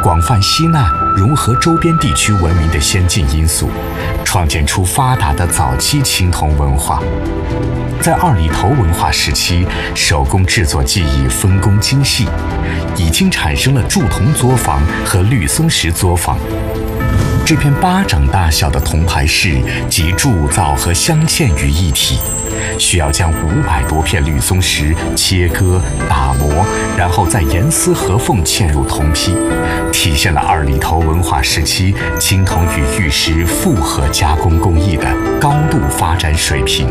广泛吸纳融合周边地区文明的先进因素，创建出发达的早期青铜文化。在二里头文化时期，手工制作技艺分工精细，已经产生了铸铜作坊和绿松石作坊。这片巴掌大小的铜牌饰集铸造和镶嵌于一体，需要将500多片绿松石切割、打磨，然后再严丝合缝嵌入铜坯，体现了二里头文化时期青铜与玉石复合加工工艺的高度发展水平。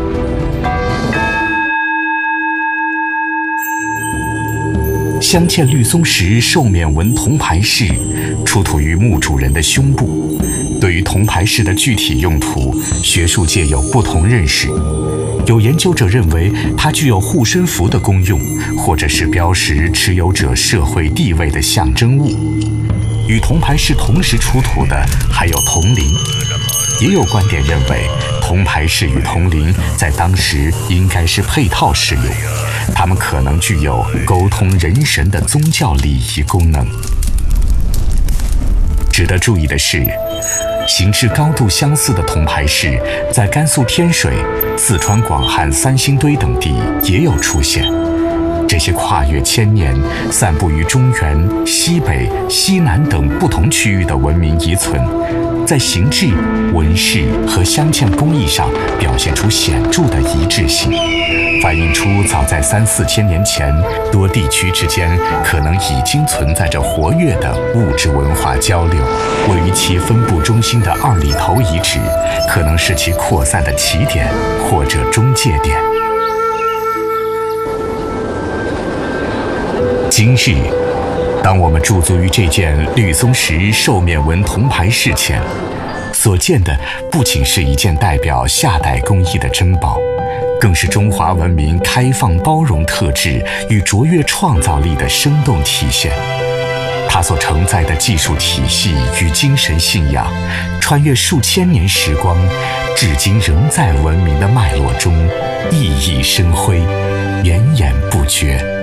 镶嵌绿松石兽面纹铜牌饰出土于墓主人的胸部。对于铜牌饰的具体用途，学术界有不同认识。有研究者认为它具有护身符的功用，或者是标识持有者社会地位的象征物。与铜牌饰同时出土的还有铜铃。也有观点认为，铜牌饰与铜铃在当时应该是配套使用，它们可能具有沟通人神的宗教礼仪功能。值得注意的是，形制高度相似的铜牌饰在甘肃天水、四川广汉三星堆等地也有出现。这些跨越千年、散布于中原、西北、西南等不同区域的文明遗存，在形制、纹饰和镶嵌工艺上表现出显著的一致性，反映出早在3、4千年前，多地区之间可能已经存在着活跃的物质文化交流。位于其分布中心的二里头遗址，可能是其扩散的起点或者中介点。今日，当我们驻足于这件绿松石兽面纹铜牌饰前，所见的不仅是一件代表夏代工艺的珍宝，更是中华文明开放包容特质与卓越创造力的生动体现。它所承载的技术体系与精神信仰，穿越数千年时光，至今仍在文明的脉络中熠熠生辉，绵延不绝。